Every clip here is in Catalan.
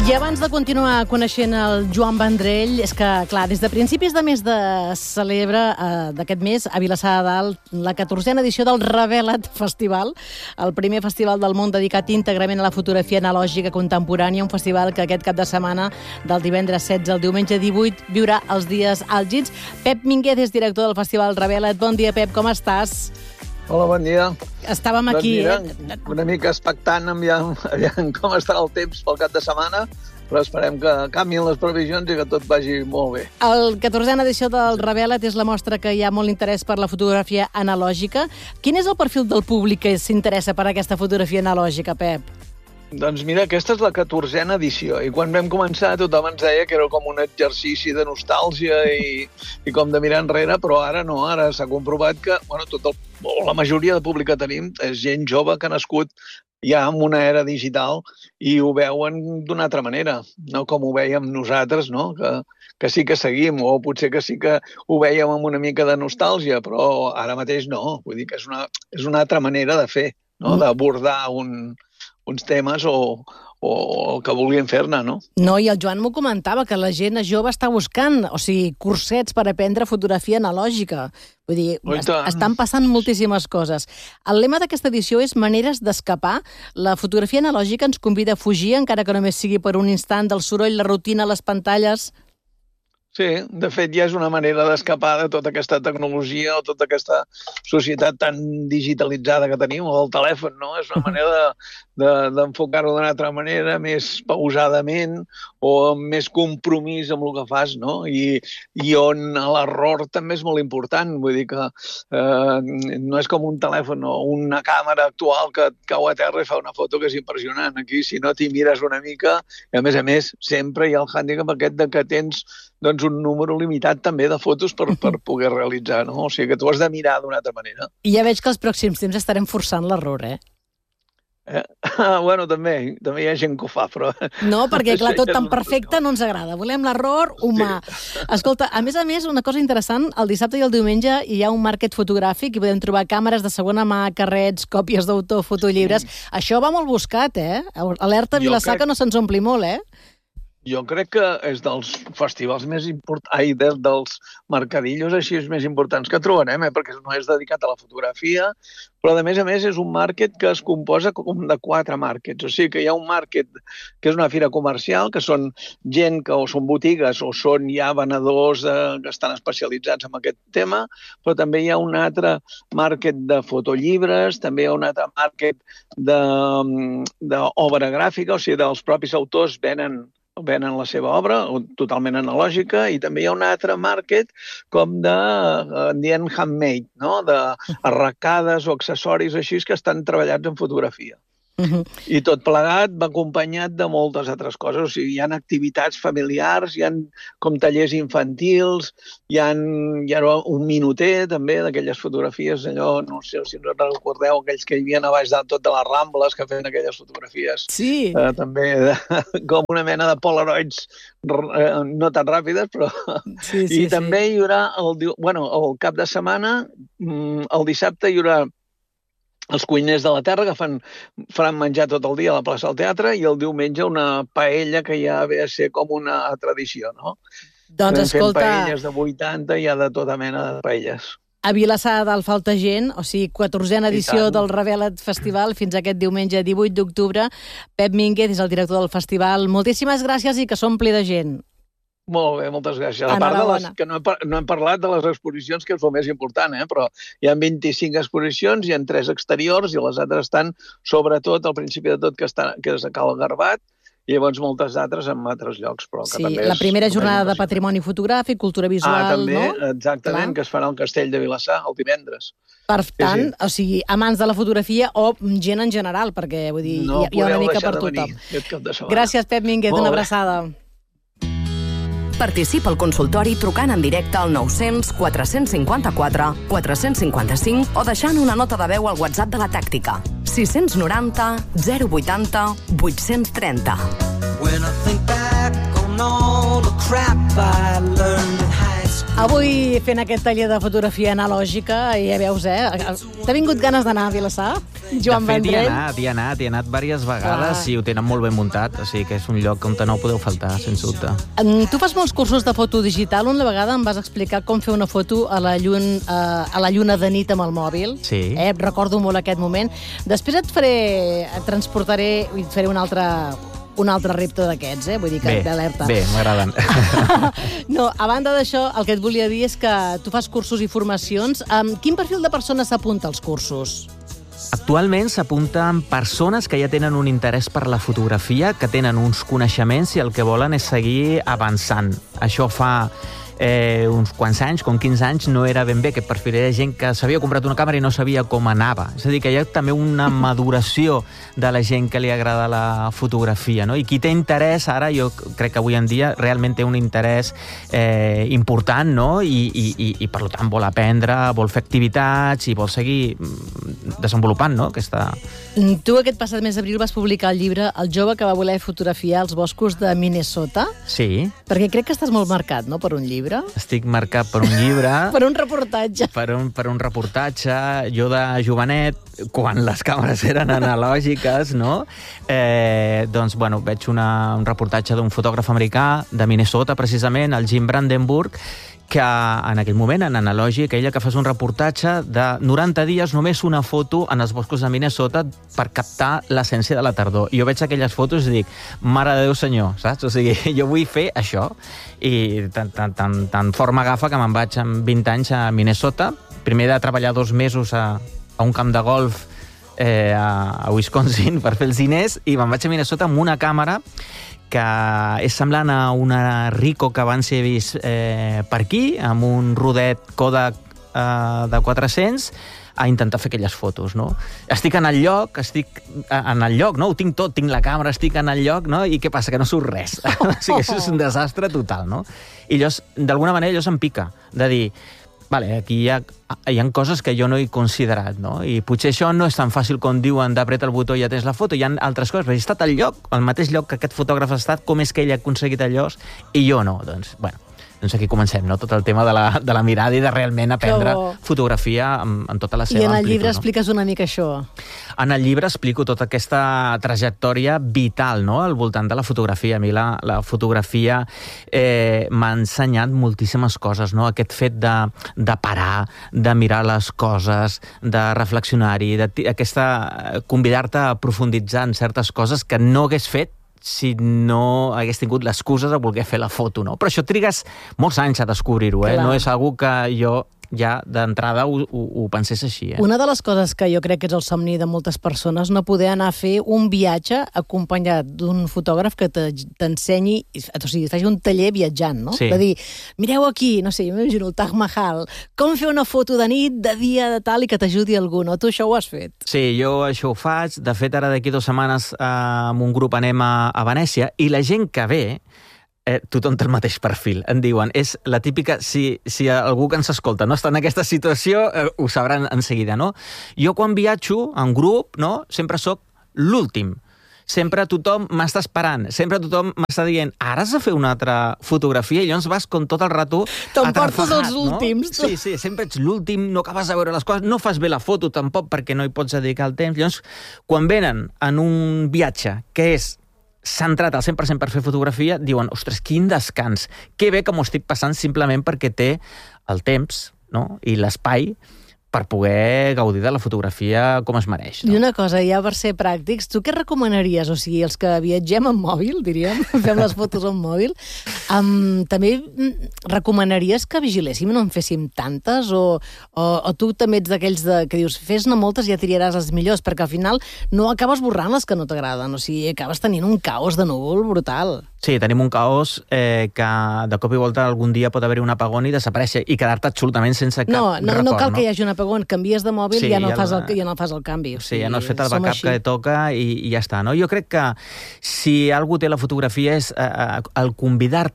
I abans de continuar coneixent el Joan Vendrell, és que, clar, des de principis de mes d'aquest mes, a Vilassar de Dalt, la 14a edició del Revela't Festival, el primer festival del món dedicat íntegrament a la fotografia analògica contemporània, un festival que aquest cap de setmana, del divendres 16 al diumenge 18, viurà els dies àlgids. Pep Minguez és director del Festival Revela't. Bon dia, Pep, com estàs? Hola, bon dia. Estàvem aquí, doncs mira, una mica expectant aviam com estarà el temps pel cap de setmana, però esperem que canvien les previsions i que tot vagi molt bé. El 14a edició del Revela't és la mostra que hi ha molt interès per la fotografia analògica. Quin és el perfil del públic que s'interessa per aquesta fotografia analògica, Pep? Doncs mira, aquesta és la 14a edició i quan vam començar tothom ens deia que era com un exercici de nostàlgia i com de mirar enrere, però ara no, ara s'ha comprovat que la majoria de públic que tenim és gent jove que ha nascut ja en una era digital i ho veuen d'una altra manera, no com ho veiem nosaltres, no? Que sí que seguim, o potser que sí que ho veiem amb una mica de nostàlgia, però ara mateix no, vull dir que és una altra manera de fer, no? D'abordar uns temes o el que vulguin fer-ne, no? No, i el Joan m'ho comentava, que la gent jove està buscant, cursets per aprendre fotografia analògica. Vull dir, estan passant moltíssimes coses. El lema d'aquesta edició és maneres d'escapar. La fotografia analògica ens convida a fugir, encara que només sigui per un instant, del soroll, la rutina, les pantalles. Sí, de fet ja és una manera d'escapar de tota aquesta tecnologia o tota aquesta societat tan digitalitzada que tenim, o del telèfon, no? És una manera d'enfocar-ho d'una altra manera, més pausadament o amb més compromís amb el que fas, no? I on l'error també és molt important, vull dir que no és com un telèfon o una càmera actual que cau a terra i fa una foto que és impressionant. Aquí, si no t'hi mires una mica, i a més, sempre hi ha el hàndicap aquest de que tens un número limitat també de fotos per poder realitzar, no? O sigui que tu has de mirar d'una altra manera. I ja veig que els pròxims temps estarem forçant l'error, Bueno, també hi ha gent que ho fa, però... No, perquè, clar, tot tan perfecte no ens agrada. Volem l'error humà. Sí. Escolta, a més, una cosa interessant, el dissabte i el diumenge hi ha un màrquet fotogràfic i podem trobar càmeres de segona mà, carrets, còpies d'autor, fotollibres. Això va molt buscat, Alerta Vilassar, que no se'ns ompli molt, Jo crec que és dels festivals més importants, dels mercadillos així més importants que trobarem, perquè no és dedicat a la fotografia, però a més és un màrquet que es composa com de 4 màrquets. O sigui que hi ha un màrquet que és una fira comercial, que són gent que o són botigues o són ja venedors que estan especialitzats en aquest tema, però també hi ha un altre màrquet de fotollibres, també hi ha un altre màrquet d'obra gràfica, o sigui, dels propis autors venen la seva obra, totalment analògica, i també hi ha un altre màrquet com dient handmade, no? D'arracades o accessoris així que estan treballats en fotografia. I tot plegat va acompanyat de moltes altres coses. O sigui, hi ha activitats familiars, hi ha com tallers infantils, hi ha un minuter també d'aquelles fotografies, allò, no sé si no recordeu, aquells que hi havia a baix de tot de les Rambles que feien aquelles fotografies. Sí. També com una mena de polaroids no tan ràpides, però... I també hi haurà, el cap de setmana, el dissabte hi haurà els cuiners de la terra que faran menjar tot el dia a la plaça del Teatre i el diumenge una paella que ja ve a ser com una tradició, no? Doncs escolta... Fem paelles de 80 i hi ha de tota mena de paelles. A Vilassar de Dalt falta gent, 14a edició del Revela't Festival fins aquest diumenge 18 d'octubre. Pep Minguez és el director del festival. Moltíssimes gràcies i que s'ompli de gent. Molt bé, moltes gràcies. A part que no hem parlat de les exposicions, que és el més important, però hi ha 25 exposicions, hi ha 3 exteriors i les altres estan, sobretot, al principi de tot, que és a Cal Garbat, i llavors moltes altres en altres llocs. Sí, la primera jornada de patrimoni fotogràfic, cultura visual, no? Exactament, que es farà al Castell de Vilassar el divendres. Per tant, o sigui, amants de la fotografia o gent en general, perquè vull dir, hi ha una mica per tothom. Gràcies, Pep Minguez, una abraçada. Participa al consultori trucant en directe al 900 454 455 o deixant una nota de veu al WhatsApp de la Tàctica. 690 080 830. When I think back on all the crap I learned in high Avui fent aquest taller de fotografia analògica, i ja veus, t'ha vingut ganes d'anar a Vilassar, Joan Vendrell? Hi he anat diverses vegades i ho tenen molt ben muntat, o sigui que és un lloc on no podeu faltar, sense dubte. Tu fas molts cursos de foto digital. Una vegada em vas explicar com fer una foto a la lluna de nit amb el mòbil. Sí. Recordo molt aquest moment. Després et transportaré i et faré un altre repte d'aquests, vull dir que d'alerta. Bé, m'agraden. No, a banda d'això, el que et volia dir és que tu fas cursos i formacions. Quin perfil de persona s'apunta als cursos? Actualment s'apunten persones que ja tenen un interès per la fotografia, que tenen uns coneixements i el que volen és seguir avançant. Això fa uns quants anys, com 15 anys, no era ben bé aquest perfil. Era gent que s'havia comprat una càmera i no sabia com anava. És a dir, que hi ha també una maduració de la gent que li agrada la fotografia, no? I qui té interès, ara jo crec que avui en dia realment té un interès important, no? I per tant vol aprendre, vol fer activitats i vol seguir desenvolupant, no? Tu aquest passat mes d'abril vas publicar el llibre El jove que va voler fotografiar els boscos de Minnesota. Sí. Perquè crec que estàs molt marcat, no?, per un llibre. Estic marcat per un llibre. Per un reportatge. Per un reportatge. Jo de jovenet, quan les càmeres eren analògiques, no? Doncs, bueno, veig un reportatge d'un fotògraf americà de Minnesota, precisament, el Jim Brandenburg, que en aquell moment, en analògic, ella que fas un reportatge de 90 dies, només una foto en els boscos de Minnesota per captar l'essència de la tardor. I jo veig aquelles fotos i dic, mare de Déu senyor, saps? O sigui, jo vull fer això. I tan fort m'agafa que me'n vaig amb 20 anys a Minnesota. Primer de treballar 2 mesos a un camp de golf a Wisconsin per fer els diners i me'n vaig a Minnesota amb una càmera que és semblant a una Ricoh que abans he vist per aquí, amb un rodet Kodak de 400, a intentar fer aquelles fotos, no? Estic en el lloc, no? Ho tinc tot, tinc la càmera, estic en el lloc, no? I què passa? Que no surt res. O sigui, això és un desastre total, no? I llavors, d'alguna manera, allò se'm pica, de dir, vale, aquí hi ha coses que jo no he considerat, no? I potser això no és tan fàcil com diuen d'apreta el botó i ja tens la foto. Hi ha altres coses, però he estat al lloc, al mateix lloc que aquest fotògraf ha estat, com és que ell ha aconseguit allò i jo no? Doncs, bueno, aquí comencem, no? Tot el tema de la mirada i de realment aprendre fotografia en tota la seva amplitud. I en el llibre expliques una mica això. En el llibre explico tota aquesta trajectòria vital, no?, al voltant de la fotografia. A mi la fotografia m'ha ensenyat moltíssimes coses, no? Aquest fet de parar, de mirar les coses, de reflexionar-hi, convidar-te a profunditzar en certes coses que no hagués fet si no hagués tingut l'excusa de voler fer la foto, no? Però això trigues molts anys a descobrir-ho, No és algo que jo ja d'entrada ho pensés així. Una de les coses que jo crec que és el somni de moltes persones, no poder anar a fer un viatge acompanyat d'un fotògraf que t'ensenyi, o sigui, faci un taller viatjant, no? Sí. De dir, mireu aquí, no sé, jo m'imagino el Taj Mahal, com fer una foto de nit, de dia, de tal, i que t'ajudi algú, no? Tu això ho has fet? Sí, jo això ho faig. De fet, ara d'aquí 2 setmanes amb un grup anem a Venècia, i la gent que ve tothom té el mateix perfil. Em diuen, és la típica, si algú que ens escolta no està en aquesta situació, ho sabran en seguida, no? Jo quan viatjo en grup, no, sempre sóc l'últim. Sempre tothom m'està esperant, sempre tothom m'està dient, ara has de fer una altra fotografia, i llavors vas com tot el rato t'emportes els últims. No? Sí, sempre ets l'últim, no acabes de veure les coses, no fas bé la foto tampoc perquè no hi pots dedicar el temps. Llavors, quan venen en un viatge que és centrat al 100% per fer fotografia, diuen, ostres, quin descans, que bé que m'ho estic passant simplement perquè té el temps, no?, i l'espai per poder gaudir de la fotografia com es mereix. No? I una cosa, ja per ser pràctics, tu què recomanaries? O sigui, els que viatgem amb mòbil, diríem, fem les fotos amb mòbil, també recomanaries que vigiléssim, no en féssim tantes? O tu també ets d'aquells que dius, fes-ne moltes i ja triaràs les millors, perquè al final no acabes borrant les que no t'agraden, o sigui, acabes tenint un caos de núvol brutal. Sí, tenim un caos que de cop i volta algun dia pot haver un apagón i desaparèixer i quedar-te absolutament sense cap record. No cal que hi hagi un apagón, canvies de mòbil i ja no fas el canvi. Sí, ja no has fet el backup que toca i ja està, no? Jo crec que si algú té la fotografia és el convidar-te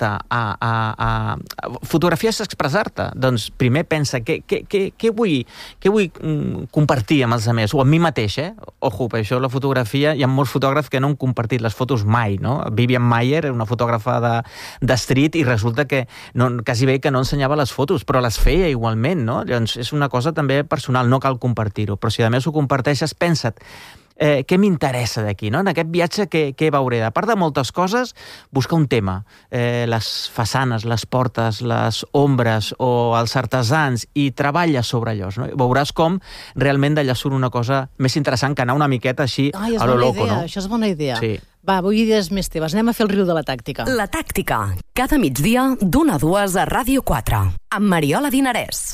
expressar-te, fotografia és expressar-te. Doncs primer pensa què vull compartir amb els altres, o amb mi mateix, Ojo, per això la fotografia, hi ha molts fotògrafs que no han compartit les fotos mai, no? Vivian Maier, una fotògrafa de street, i resulta que quasi bé que no ensenyava les fotos, però les feia igualment, no? Llavors, és una cosa també personal, no cal compartir-ho, però si a més ho comparteixes, pensa't, què m'interessa d'aquí, no? En aquest viatge què veuré? A part de moltes coses, busca un tema. Les façanes, les portes, les ombres o els artesans, i treballa sobre allò, no? Veuràs com realment d'allà surt una cosa més interessant que anar una miqueta així a lo loco, no? Això és bona idea. Sí. Va, vull idees més teves. Anem a fer el riu de la tàctica. La tàctica. Cada migdia d'1 a 2 a Ràdio 4. Amb Mariola Dinarès.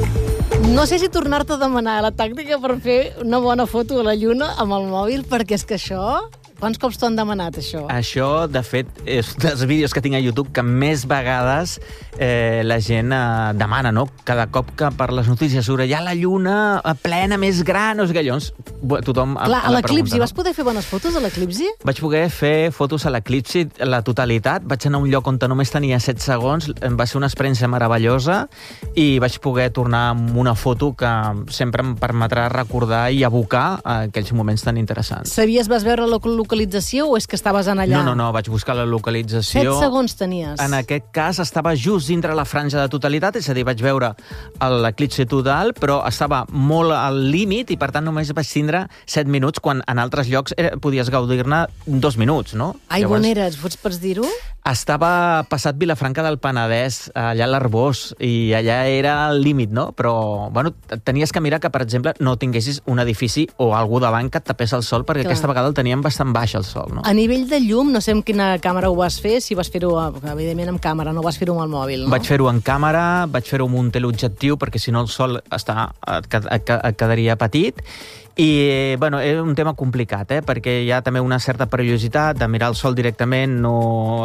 No sé si tornar-te a demanar la tàctica per fer una bona foto a la lluna amb el mòbil, perquè és que això... Quants cops t'ho han demanat, això? Això, de fet, és dels vídeos que tinc a YouTube que més vegades la gent demana, no? Cada cop que per les notícies surt ja la lluna plena, més gran, no sé què, llavors tothom Clar, a l'eclipsi, no? Vas poder fer bones fotos a l'eclipsi? Vaig poder fer fotos a l'eclipsi, la totalitat. Vaig anar a un lloc on només tenia 7 segons, va ser una experiència meravellosa, i vaig poder tornar amb una foto que sempre em permetrà recordar i evocar aquells moments tan interessants. Sabies, vas veure la localització o és que estaves en allà? No, vaig buscar la localització. 7 segons tenies. En aquest cas estava just dintre la franja de totalitat, és a dir, vaig veure l'eclipsi total, però estava molt al límit i per tant només vaig tindre 7 minuts, quan en altres llocs podies gaudir-ne 2 minuts, no? Ai, on eres? Pots dir-ho? Estava passat Vilafranca del Penedès, allà a l'Arbós, i allà era el límit, no? Però, bueno, tenies que mirar que, per exemple, no tinguessis un edifici o algú davant que et tapés el sol, perquè aquesta vegada el teníem bastant baix el sol, no? A nivell de llum, no sé amb quina càmera ho vas fer, si vas fer-ho, evidentment, amb càmera, no vas fer-ho amb el mòbil, no? Vaig fer-ho amb càmera, vaig fer-ho amb un teleobjectiu, perquè si no el sol et quedaria petit. I, bueno, és un tema complicat, perquè hi ha també una certa perillositat de mirar el sol directament, no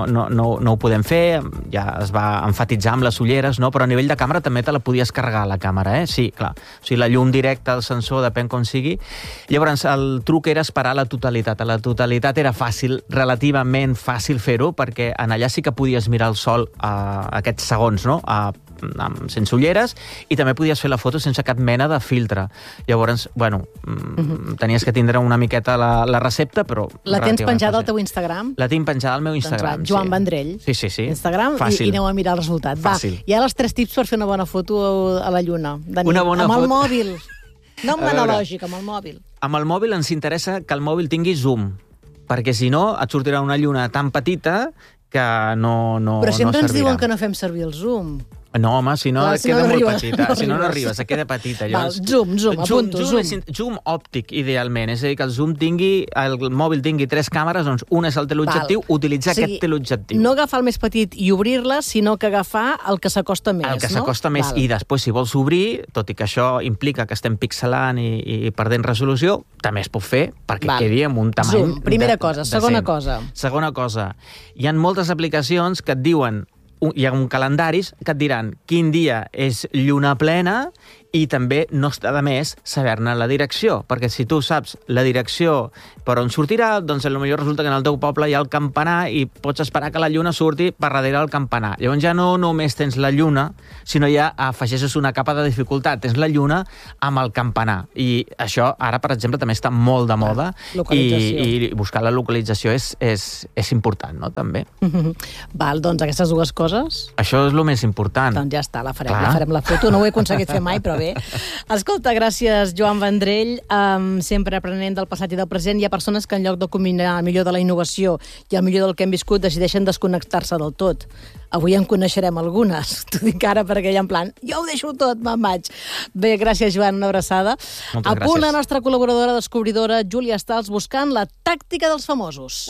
ho podem fer, ja es va enfatitzar amb les ulleres, no? Però a nivell de càmera també te la podies carregar, la càmera, Sí, clar. O sigui, la llum directa, el sensor, depèn com sigui. Llavors, el truc era esperar la totalitat. A la totalitat era fàcil, relativament fàcil fer-ho, perquè en allà sí que podies mirar el sol a aquests segons, no? Sense ulleres, i també podies fer la foto sense cap mena de filtre. Llavors, bueno, tenies que tindre una miqueta la recepta, però... La tens penjada al teu Instagram? La tinc penjada al meu Instagram, Joan Vendrell. Sí. Instagram, i aneu a mirar el resultat. Fàcil. Va, hi ha els 3 tips per fer una bona foto a la lluna. Una bona foto? Amb el mòbil. No amb l'analògic, amb el mòbil. Amb el mòbil ens interessa que el mòbil tingui zoom, perquè si no et sortirà una lluna tan petita que no servirà. Però sempre ens diuen que no fem servir el zoom. No, home, si no queda molt petita. Si no arribes, queda petita. Zoom, apunto, zoom. Zoom òptic, idealment. És a dir, que el mòbil tingui 3 càmeres, doncs un és el teleobjectiu, utilitzar aquest teleobjectiu. No agafar el més petit i obrir-la, sinó que agafar el que s'acosta més, no? El que s'acosta més, i després, si vols obrir, tot i que això implica que estem pixelant i perdent resolució, també es pot fer perquè quedi amb un tamany... Zoom, primera cosa. Segona cosa. Hi ha moltes aplicacions que et diuen, hi ha calendaris que et diran quin dia és lluna plena, i també no està de més saber-ne la direcció, perquè si tu saps la direcció per on sortirà, doncs potser resulta que en el teu poble hi ha el campanar i pots esperar que la lluna surti per darrere del campanar. Llavors ja no només tens la lluna, sinó ja afegeixes una capa de dificultat. Tens la lluna amb el campanar. I això ara, per exemple, també està molt de moda, i buscar la localització és important, no? També. Val, doncs aquestes 2 coses... Això és el més important. Doncs ja està, la farem la foto. No ho he aconseguit fer mai, però bé. Escolta, gràcies, Joan Vendrell. Sempre aprenent del passat i del present. Hi ha persones que en lloc de combinar el millor de la innovació i el millor del que hem viscut decideixen desconnectar-se del tot. Avui en coneixerem algunes. T'ho dic ara perquè hi ha en plan, jo ho deixo tot, me'n vaig. Bé, gràcies, Joan, una abraçada. Moltes gràcies. A punt la nostra col·laboradora descobridora, Júlia Stals, buscant la tàctica dels famosos.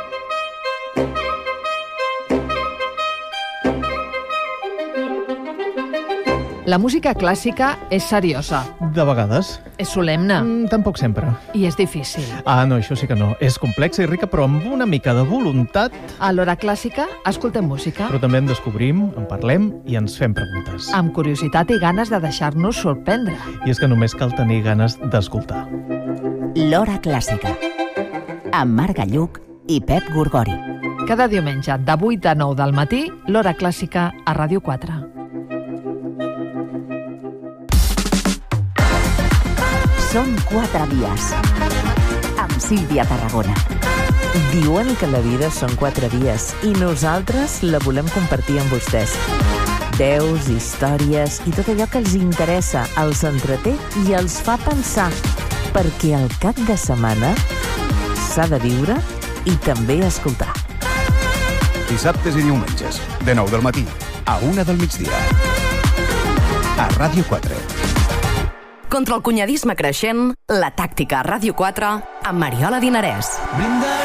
La música clàssica és seriosa. De vegades. És solemne. Tampoc sempre. I és difícil. No, això sí que no. És complexa i rica, però amb una mica de voluntat. A l'Hora Clàssica escoltem música. Però també en descobrim, en parlem i ens fem preguntes. Amb curiositat i ganes de deixar-nos sorprendre. I és que només cal tenir ganes d'escoltar. L'Hora Clàssica. Amb Marc Galluc i Pep Gorgori. Cada diumenge de 8 a 9 del matí, l'Hora Clàssica a Ràdio 4. Són 4 dies. Amb Sílvia Tarragona. Diuen que la vida són 4 dies i nosaltres la volem compartir amb vostès. Veus, històries i tot allò que els interessa, els entreté i els fa pensar. Perquè el cap de setmana s'ha de viure i també escoltar. Dissabtes i diumenges, de 9 del matí a 1 del migdia. A Ràdio 4. Contra el cunyadisme creixent, La Tàctica a Ràdio 4 amb Mariola Dinarès.